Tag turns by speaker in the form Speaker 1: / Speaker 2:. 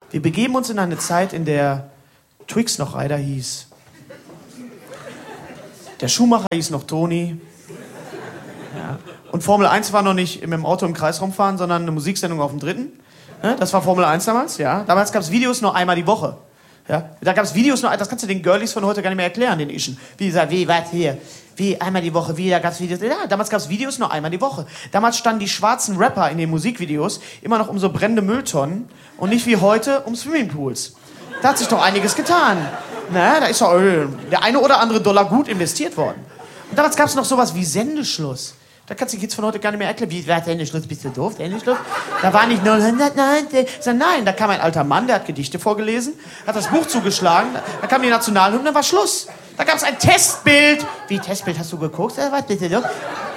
Speaker 1: Wir begeben uns in eine Zeit, in der Twix noch Ryder hieß. Der Schuhmacher hieß noch Toni. Ja. Und Formel 1 war noch nicht mit dem Auto im Kreis rumfahren, sondern eine Musiksendung auf dem Dritten. Ja, das war Formel 1 damals, ja. Damals gab es Videos nur einmal die Woche. Ja. Da gab es Videos nur, das kannst du den Girlies von heute gar nicht mehr erklären, den Ischen. Wie, was hier? Wie, einmal die Woche, da gab es Videos. Ja, damals gab es Videos nur einmal die Woche. Damals standen die schwarzen Rapper in den Musikvideos immer noch um so brennende Mülltonnen und nicht wie heute um Swimmingpools. Da hat sich doch einiges getan. Na, da ist doch der eine oder andere Dollar gut investiert worden. Und damals gab es noch sowas wie Sendeschluss. Da kannst du die Kids von heute gar nicht mehr erklären. Wie, wer Sendeschluss, bist du doof? Sendeschluss? Da war nicht 090, sondern nein, da kam ein alter Mann, der hat Gedichte vorgelesen, hat das Buch zugeschlagen, da kam die Nationalhymne, dann war Schluss. Da gab es ein Testbild. Wie, Testbild, hast du geguckt? Was bitte doch?